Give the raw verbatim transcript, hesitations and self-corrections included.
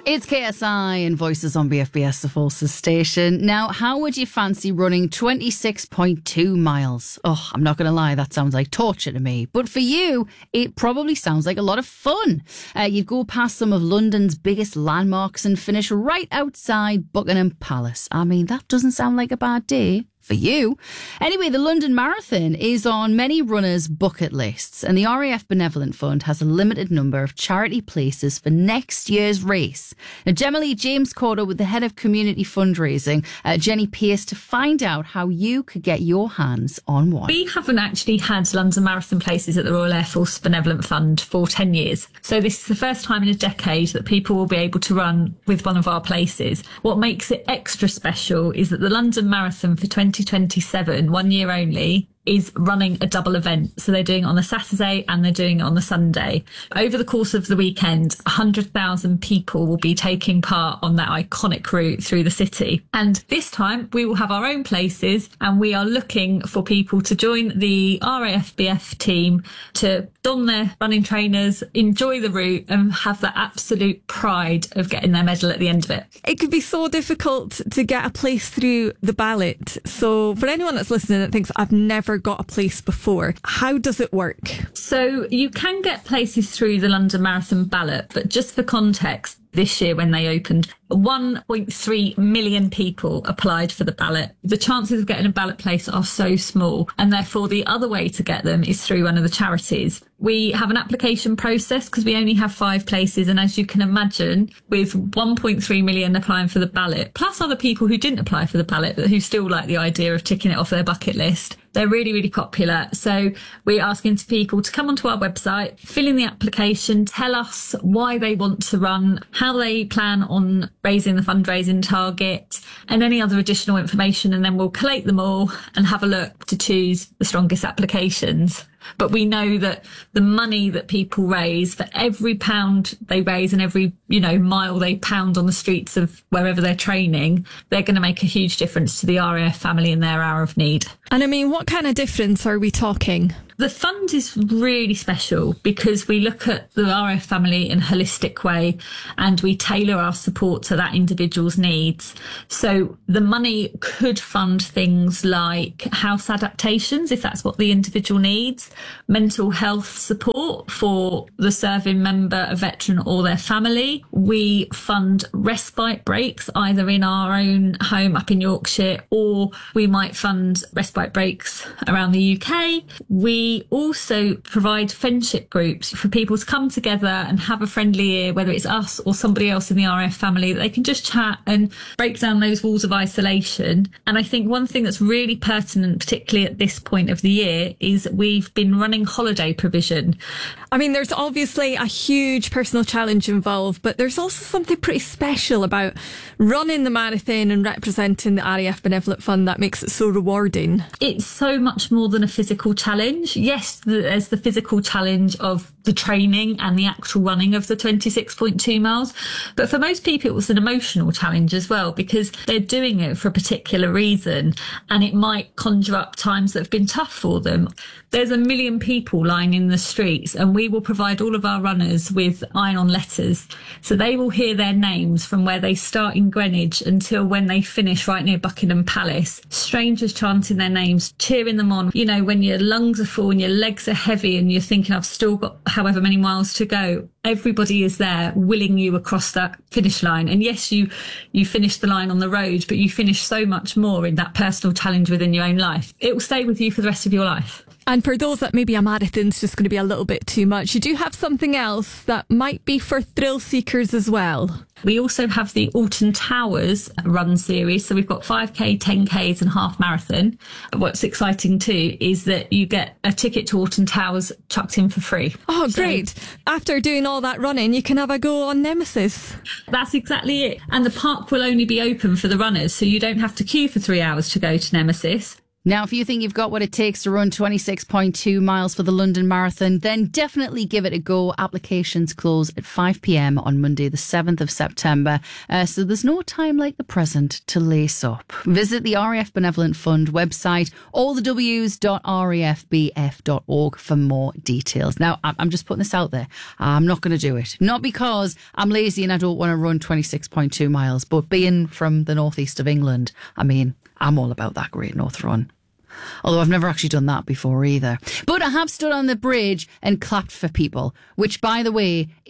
It's K S I and Voices on B F B S, the Forces station. Now, how would you fancy running twenty-six point two miles? Oh, I'm not going to lie, that sounds like torture to me. But for you, it probably sounds like a lot of fun. Uh, you'd go past some of London's biggest landmarks and finish right outside Buckingham Palace. I mean, that doesn't sound like a bad day. For you. Anyway, the London Marathon is on many runners' bucket lists, and the R A F Benevolent Fund has a limited number of charity places for next year's race. Now, Gemma Lee James caught up with the head of community fundraising, uh, Jenny Pearce, to find out how you could get your hands on one. We haven't actually had London Marathon places at the Royal Air Force Benevolent Fund for ten years. So this is the first time in a decade that people will be able to run with one of our places. What makes it extra special is that the London Marathon for twenty twenty-seven, one year only, is running a double event. So they're doing it on the Saturday and they're doing it on the Sunday. Over the course of the weekend, one hundred thousand people will be taking part on that iconic route through the city. And this time we will have our own places, and we are looking for people to join the R A F B F team to don their running trainers, enjoy the route and have that absolute pride of getting their medal at the end of it. It could be so difficult to get a place through the ballot. So for anyone that's listening that thinks, I've never got a place before, how does it work? So you can get places through the London Marathon ballot, but just for context, this year when they opened, one point three million people applied for the ballot. The chances of getting a ballot place are so small, and therefore the other way to get them is through one of the charities. We have an application process because we only have five places, and as you can imagine, with one point three million applying for the ballot, plus other people who didn't apply for the ballot but who still like the idea of ticking it off their bucket list, they're really, really popular. So we're asking to people to come onto our website, fill in the application, tell us why they want to run, how they plan on raising the fundraising target, and any other additional information, and then we'll collate them all and have a look to choose the strongest applications. But we know that the money that people raise, for every pound they raise and every, you know, mile they pound on the streets of wherever they're training, they're going to make a huge difference to the R A F family in their hour of need. And I mean, what kind of difference are we talking? The fund is really special because we look at the R A F family in a holistic way and we tailor our support to that individual's needs. So the money could fund things like house adaptations, if that's what the individual needs, mental health support for the serving member, a veteran or their family. We fund respite breaks either in our own home up in Yorkshire, or we might fund respite breaks around the U K. We We also provide friendship groups for people to come together and have a friendly ear, whether it's us or somebody else in the R A F family, that they can just chat and break down those walls of isolation. And I think one thing that's really pertinent, particularly at this point of the year, is we've been running holiday provision. I mean, there's obviously a huge personal challenge involved, but there's also something pretty special about running the marathon and representing the R A F Benevolent Fund that makes it so rewarding. It's so much more than a physical challenge. Yes, there's the physical challenge of the training and the actual running of the twenty-six point two miles. But for most people, it was an emotional challenge as well, because they're doing it for a particular reason, and it might conjure up times that have been tough for them. There's a million people lying in the streets, and we will provide all of our runners with iron-on letters. So they will hear their names from where they start in Greenwich until when they finish right near Buckingham Palace. Strangers chanting their names, cheering them on. You know, when your lungs are full and your legs are heavy and you're thinking, I've still got however many miles to go, everybody is there willing you across that finish line. And yes, you you finish the line on the road, but you finish so much more in that personal challenge within your own life. It will stay with you for the rest of your life. And for those that maybe a marathon's just going to be a little bit too much, you do have something else that might be for thrill seekers as well. We also have the Alton Towers run series. So we've got five K, ten Ks and half marathon. What's exciting too is that you get a ticket to Alton Towers chucked in for free. Oh, so, great. After doing all that running, you can have a go on Nemesis. That's exactly it. And the park will only be open for the runners, so you don't have to queue for three hours to go to Nemesis. Now, if you think you've got what it takes to run twenty-six point two miles for the London Marathon, then definitely give it a go. Applications close at five p.m. on Monday, the seventh of September. Uh, so there's no time like the present to lace up. Visit the R A F Benevolent Fund website, all the w's dot r a f b f dot org for more details. Now, I'm just putting this out there. I'm not going to do it. Not because I'm lazy and I don't want to run twenty-six point two miles, but being from the northeast of England, I mean, I'm all about that Great North Run. Although I've never actually done that before either. But I have stood on the bridge and clapped for people, which, by the way,